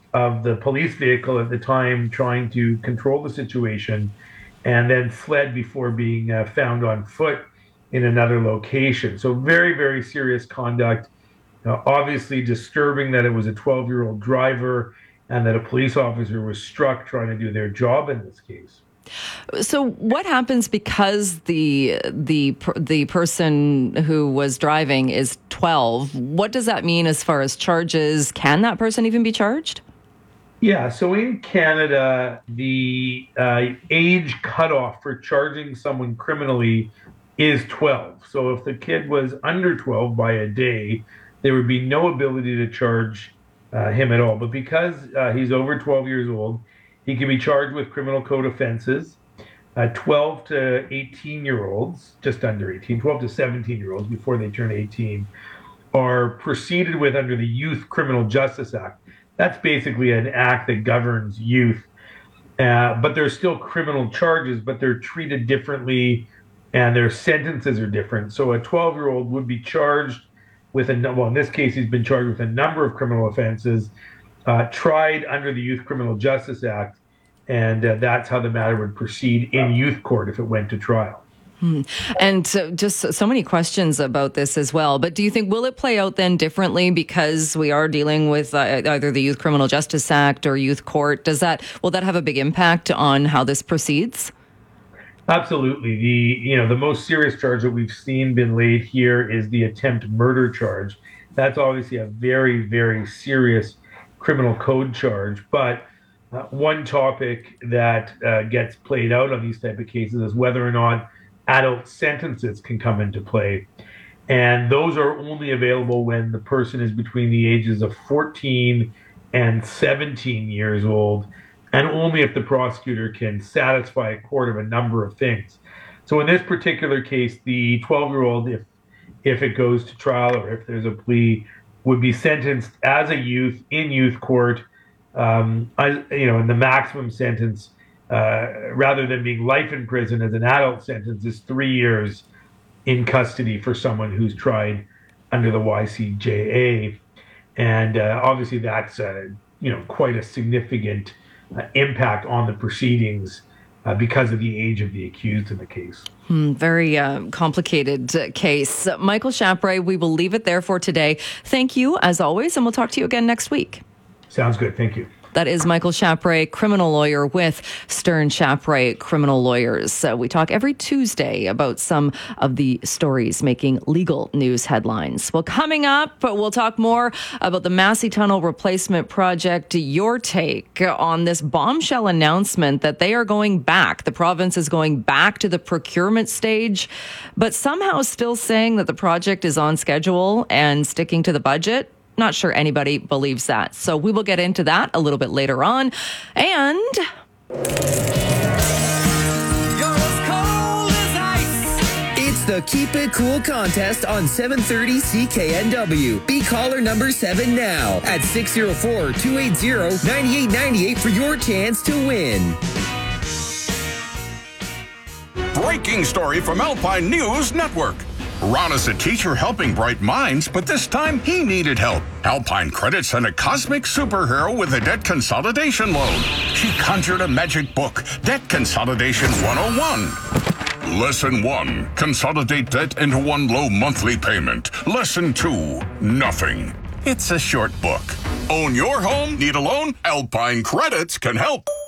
of the police vehicle at the time, trying to control the situation, and then fled before being found on foot in another location. So very, very serious conduct. Obviously disturbing that it was a 12-year-old driver and that a police officer was struck trying to do their job in this case. So what happens because the person who was driving is 12? What does that mean as far as charges? Can that person even be charged? Yeah, so in Canada, the age cutoff for charging someone criminally is 12. So if the kid was under 12 by a day, there would be no ability to charge him at all. But because he's over 12 years old, he can be charged with criminal code offenses. 12 to 18-year-olds, just under 18, 12 to 17-year-olds before they turn 18, are proceeded with under the Youth Criminal Justice Act. That's basically an act that governs youth. But there's still criminal charges, but they're treated differently and their sentences are different. So a 12-year-old would be charged with in this case, he's been charged with a number of criminal offenses, tried under the Youth Criminal Justice Act, and that's how the matter would proceed in youth court if it went to trial. And just so many questions about this as well. But do you think, will it play out then differently because we are dealing with either the Youth Criminal Justice Act or youth court? Will that have a big impact on how this proceeds? Absolutely. The most serious charge that we've seen been laid here is the attempt murder charge. That's obviously a very, very serious criminal code charge. But one topic that gets played out on these type of cases is whether or not adult sentences can come into play. And those are only available when the person is between the ages of 14 and 17 years old, and only if the prosecutor can satisfy a court of a number of things. So in this particular case, the 12-year-old, if it goes to trial or if there's a plea, would be sentenced as a youth in youth court, in the maximum sentence, rather than being life in prison as an adult sentence, is 3 years in custody for someone who's tried under the YCJA. And obviously that's quite a significant impact on the proceedings because of the age of the accused in the case. Very complicated case. Michael Chapre, we will leave it there for today. Thank you, as always, and we'll talk to you again next week. Sounds good. Thank you. That is Michael Chapre, criminal lawyer with Stern Chapre Criminal Lawyers. We talk every Tuesday about some of the stories making legal news headlines. Well, coming up, we'll talk more about the Massey Tunnel Replacement Project. Your take on this bombshell announcement that they are going back. The province is going back to the procurement stage, but somehow still saying that the project is on schedule and sticking to the budget. Not sure anybody believes that. So we will get into that a little bit later on. And it's the Keep It Cool contest on 730 CKNW. Be caller number 7 now at 604-280-9898 for your chance to win. Breaking story from Alpine News Network. Ron is a teacher helping bright minds, but this time he needed help. Alpine Credit sent a cosmic superhero with a debt consolidation loan. She conjured a magic book, Debt Consolidation 101. Lesson 1, consolidate debt into one low monthly payment. Lesson 2, nothing. It's a short book. Own your home? Need a loan? Alpine Credits can help.